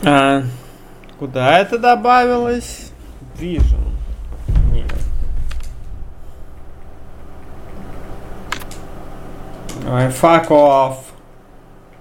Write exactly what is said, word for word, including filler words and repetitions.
А, куда это добавилось? Vision. Нет. Ой, fuck off.